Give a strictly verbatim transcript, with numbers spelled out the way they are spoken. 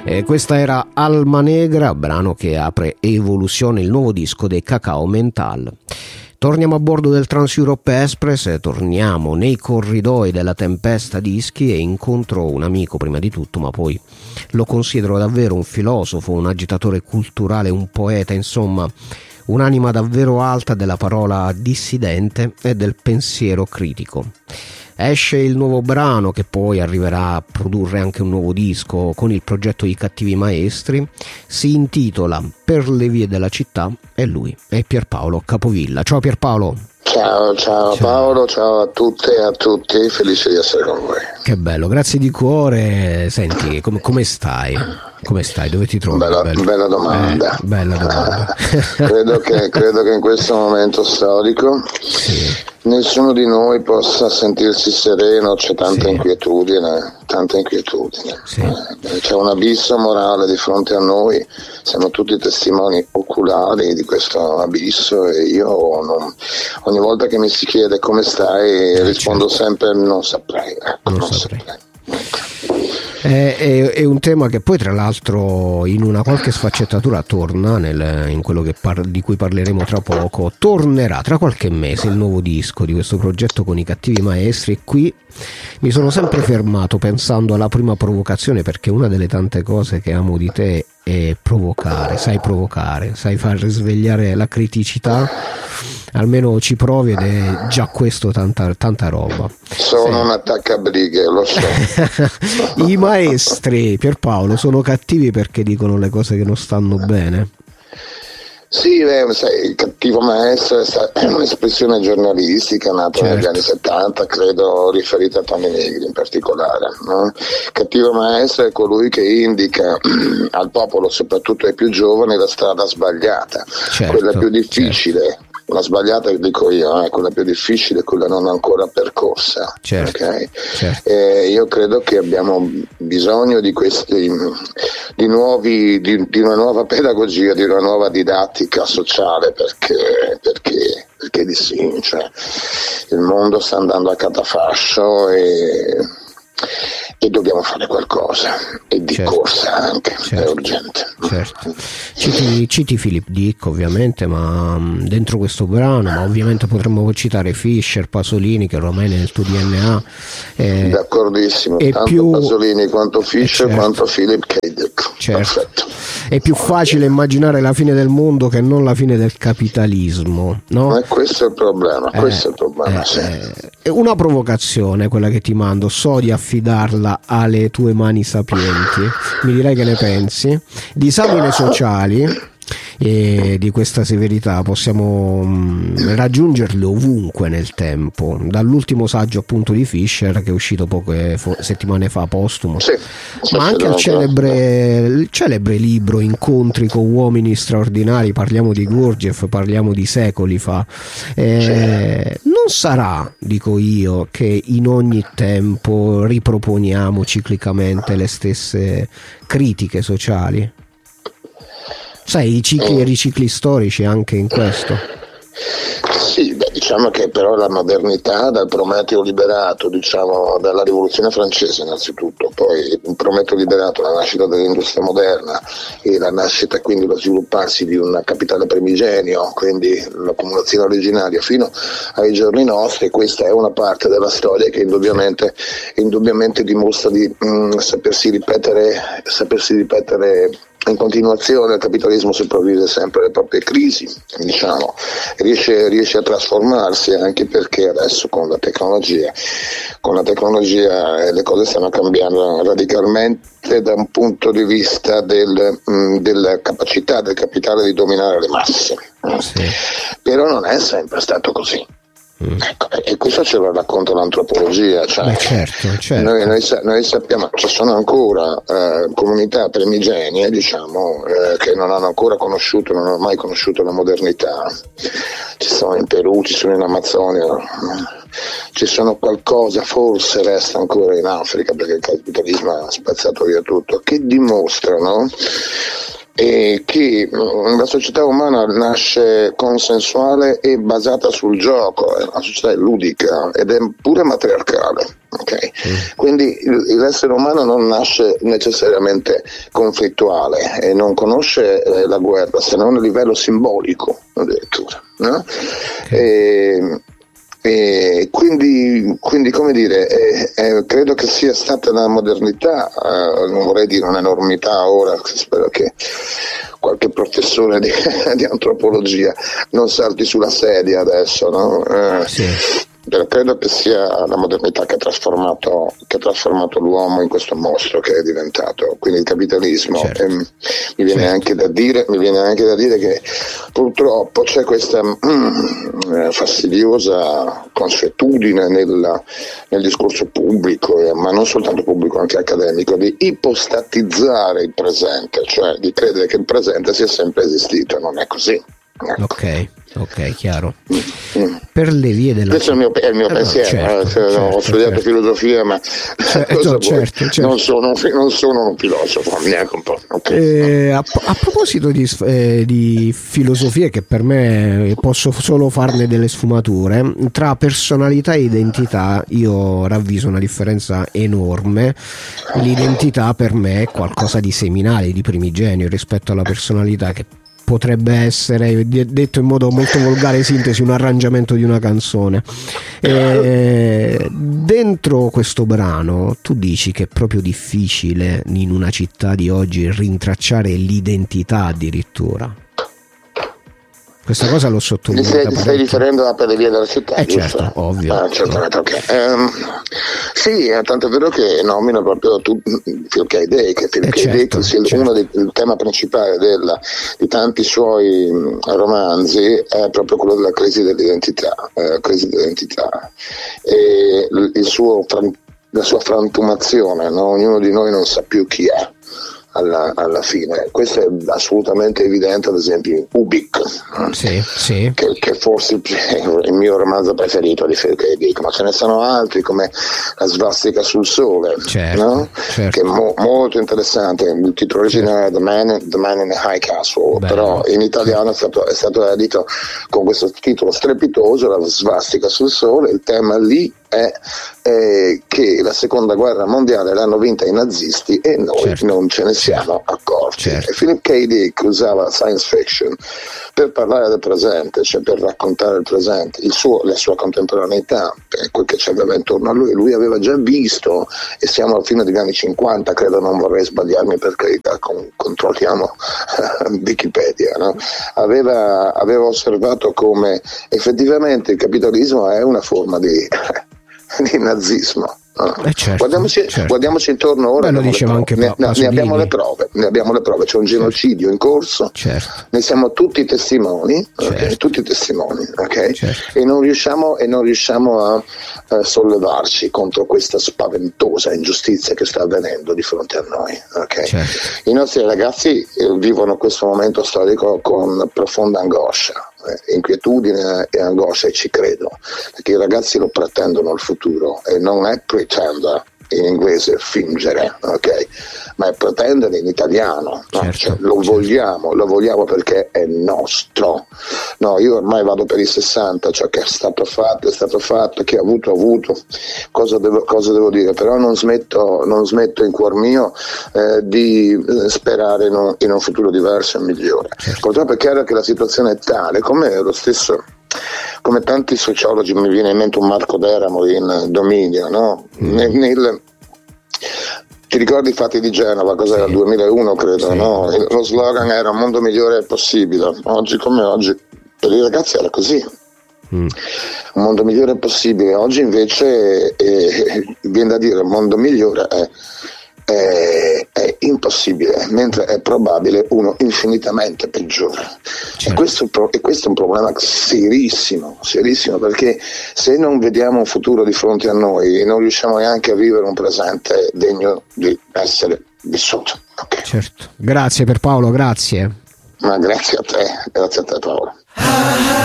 E questa era Alma Negra, brano che apre Evoluzione, il nuovo disco dei Cacao Mental. Torniamo a bordo del Trans-Europe Express e torniamo nei corridoi della Tempesta Dischi e incontro un amico prima di tutto, ma poi lo considero davvero un filosofo, un agitatore culturale, un poeta, insomma un'anima davvero alta della parola dissidente e del pensiero critico. Esce il nuovo brano che poi arriverà a produrre anche un nuovo disco con il progetto I Cattivi Maestri, si intitola Per le vie della città e lui è Pierpaolo Capovilla. Ciao Pierpaolo. Ciao, ciao, ciao Paolo, ciao a tutte e a tutti, felice di essere con voi. Che bello, grazie di cuore. Senti, com- come stai? Come stai? Dove ti trovi? Bella, bella domanda. Eh, bella domanda. credo, che, credo che in questo momento storico sì. nessuno di noi possa sentirsi sereno, c'è tanta sì. inquietudine, tanta inquietudine. Sì. Eh, c'è un abisso morale di fronte a noi, siamo tutti testimoni oculari di questo abisso e io non, ogni volta che mi si chiede come stai eh, rispondo certo. sempre non saprei. Ecco, non, non saprei. saprei. È, è, è un tema che poi tra l'altro in una qualche sfaccettatura torna nel, in quello che par- di cui parleremo tra poco, tornerà tra qualche mese il nuovo disco di questo progetto con I Cattivi Maestri e qui mi sono sempre fermato pensando alla prima provocazione, perché una delle tante cose che amo di te è provocare, sai provocare, sai far risvegliare la criticità, almeno ci provi ed è già questo tanta, tanta roba. Sono sì. un attaccabrighe, lo so. I maestri, Pierpaolo, sono cattivi perché dicono le cose che non stanno bene? Sì, beh, sai, il cattivo maestro è un'espressione giornalistica nata certo. negli anni settanta, credo riferita a Tony Negri in particolare. No? Cattivo maestro è colui che indica al popolo, soprattutto ai più giovani, la strada sbagliata, certo, quella più difficile. Certo. La sbagliata, dico io, è eh, quella più difficile, quella non ancora percorsa. Certo, okay? certo. Eh, io credo che abbiamo bisogno di questi, di nuovi, di, di una nuova pedagogia, di una nuova didattica sociale, perché, perché, perché di sì, cioè, il mondo sta andando a catafascio e, e dobbiamo fare qualcosa, e di certo. corsa anche, certo. è urgente. Certo. Citi, citi Philip Dick ovviamente, ma dentro questo brano, ma ovviamente potremmo citare Fischer, Pasolini, che ormai nel tuo D N A è, d'accordissimo, è tanto più, Pasolini quanto Fischer certo. quanto Philip K. Dick. Certo. Perfetto. È più facile immaginare la fine del mondo che non la fine del capitalismo, no? Ma questo è il problema, eh, questo è il problema. Eh, sì. eh, una provocazione quella che ti mando, so di affidarla alle tue mani sapienti, mi direi che ne pensi. Disamine sociali e di questa severità possiamo mh, raggiungerle ovunque nel tempo, dall'ultimo saggio appunto di Fischer che è uscito poche fo- settimane fa postumo, sì, ma anche al celebre, il celebre libro Incontri con uomini straordinari, parliamo di Gurdjieff, parliamo di secoli fa. Eh, sì. Non sarà, dico io, che in ogni tempo riproponiamo ciclicamente le stesse critiche sociali? Sai, i cicli e ricicli storici anche in questo. Sì, beh, diciamo che però la modernità dal Prometeo liberato, diciamo dalla rivoluzione francese innanzitutto, poi un Prometeo liberato, la nascita dell'industria moderna e la nascita, quindi lo svilupparsi di un capitale primigenio, quindi l'accumulazione originaria fino ai giorni nostri, questa è una parte della storia che indubbiamente, indubbiamente dimostra di mh, sapersi ripetere, sapersi ripetere in continuazione. Il capitalismo sopravvive sempre alle proprie crisi, diciamo, riesce, riesce a trasformarsi, anche perché adesso con la tecnologia, con la tecnologia eh, le cose stanno cambiando radicalmente da un punto di vista del, mh, della capacità del capitale di dominare le masse. Sì. Però non è sempre stato così. Mm. Ecco, e questo ce lo racconta l'antropologia, cioè, Beh, certo, certo. Noi, noi, noi sappiamo ci sono ancora eh, comunità primigenie, diciamo, eh, che non hanno ancora conosciuto, non hanno mai conosciuto la modernità. Ci sono in Perù, ci sono in Amazzonia, ci sono qualcosa, forse resta ancora in Africa, perché il capitalismo ha spazzato via tutto, che dimostrano e che la società umana nasce consensuale e basata sul gioco, è una società ludica ed è pure matriarcale, okay? Mm. Quindi l'essere umano non nasce necessariamente conflittuale e non conosce eh, la guerra se non a livello simbolico addirittura, no? Okay. E, E quindi, quindi come dire, eh, eh, credo che sia stata la modernità, eh, non vorrei dire un'enormità ora, spero che qualche professore di, di antropologia non salti sulla sedia adesso, no? Eh, sì. Però credo che sia la modernità che ha trasformato, che ha trasformato l'uomo in questo mostro che è diventato, quindi il capitalismo. Certo. E, mi viene certo. anche da dire, mi viene anche da dire che purtroppo c'è questa mm, fastidiosa consuetudine nella, nel discorso pubblico, eh, ma non soltanto pubblico, anche accademico, di ipostatizzare il presente, cioè di credere che il presente sia sempre esistito. Non è così. Ecco. Ok, ok, chiaro. Mm. Per le vie della... Questo è il mio, è il mio eh, pensiero, certo, eh, certo, ho studiato certo. filosofia, ma certo, certo, certo. Non, sono, non sono un filosofo, neanche un po'. Okay. Eh, a, a proposito di, eh, di filosofia, che per me posso solo farne delle sfumature, tra personalità e identità io ravviso una differenza enorme. L'identità per me è qualcosa di seminale, di primigenio rispetto alla personalità, che potrebbe essere, detto in modo molto volgare, sintesi, un arrangiamento di una canzone. E dentro questo brano tu dici che è proprio difficile in una città di oggi rintracciare l'identità addirittura. Questa cosa l'ho sottolineata. Ti stai riferendo a Per le vie della città? Eh certo, ovvio. Ah, certamente, ok. Um, sì, è tanto vero che nomina proprio tu, Phil K. Dick, Phil eh K. Certo, Dick sia certo. uno dei il tema principale della, di tanti suoi romanzi è proprio quello della crisi dell'identità, eh, crisi dell'identità e il suo, la sua frantumazione, no? Ognuno di noi non sa più chi è. Alla, alla fine, questo è assolutamente evidente, ad esempio in Ubik, sì, sì. Che, che forse il, il mio romanzo preferito di Phil K. Dick, ma ce ne sono altri come La svastica sul sole, certo, no? certo. Che è mo, molto interessante. Il titolo originale è The Man, The Man in the High Castle, bello. Però in italiano è stato, è stato edito con questo titolo strepitoso, La svastica sul sole. Il tema lì è eh, che la seconda guerra mondiale l'hanno vinta i nazisti e noi certo. non ce ne siamo accorti. Certo. E Philip K. Dick usava science fiction per parlare del presente, cioè per raccontare il presente, il suo, la sua contemporaneità, quel che c'aveva intorno a lui. Lui aveva già visto, e siamo alla fine degli anni cinquanta, credo, non vorrei sbagliarmi, per carità, con, controlliamo Wikipedia, no? aveva, aveva osservato come effettivamente il capitalismo è una forma di di nazismo. No. Eh certo, guardiamoci, certo. guardiamoci intorno ora. Beh, lo diceva anche ne, ne, ne abbiamo le prove, ne abbiamo le prove, c'è un genocidio certo. in corso, certo. ne siamo tutti testimoni, certo. okay? tutti testimoni, okay? certo. e non riusciamo e non riusciamo a, a sollevarci contro questa spaventosa ingiustizia che sta avvenendo di fronte a noi. Okay? Certo. I nostri ragazzi eh, vivono questo momento storico con profonda angoscia. Inquietudine e angoscia, e ci credo, perché i ragazzi lo pretendono il futuro, e non è pretender in inglese, fingere, ok? Ma è pretendere in italiano, no? Certo, cioè, lo certo. vogliamo, lo vogliamo perché è nostro. No, io ormai vado per i sessanta, cioè che è stato fatto, è stato fatto, che ha avuto, ha avuto, cosa devo, cosa devo dire? Però non smetto, non smetto in cuor mio eh, di sperare in un, in un futuro diverso e migliore. Certo. Purtroppo è chiaro che la situazione è tale, come lo stesso, come tanti sociologi, mi viene in mente un Marco Deramo in Dominio, no? Mm. Nel, nel, ti ricordi i fatti di Genova? Cos'era? Sì. Il duemilauno credo, sì. no? Lo slogan era "un mondo migliore è possibile". Oggi come oggi per i ragazzi era così. Mm. Un mondo migliore è possibile. Oggi invece eh, viene da dire un mondo migliore è È, è impossibile, mentre è probabile uno infinitamente peggiore. Certo. E, questo, e questo è un problema serissimo, serissimo, perché se non vediamo un futuro di fronte a noi, non riusciamo neanche a vivere un presente degno di essere vissuto. Okay. Certo. Grazie per Paolo, grazie. Ma grazie a te, grazie a te Paolo.